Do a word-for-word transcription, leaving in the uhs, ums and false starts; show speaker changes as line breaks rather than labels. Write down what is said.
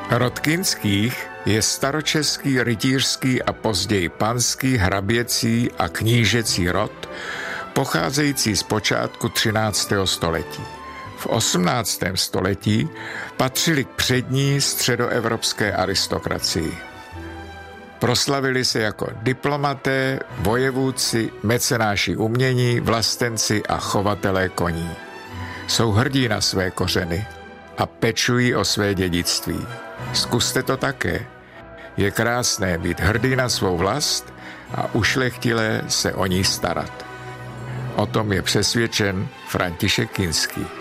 Rod Kinských je staročeský rytířský a později panský, hraběcí a knížecí rod, pocházející z počátku třináctého století. V osmnáctém století patřili k přední středoevropské aristokracii. Proslavili se jako diplomaté, vojevůdci, mecenáši umění, vlastenci a chovatelé koní. Jsou hrdí na své kořeny a pečují o své dědictví. Zkuste to také. Je krásné být hrdý na svou vlast a ušlechtilé se o ní starat. O tom je přesvědčen František Kinský.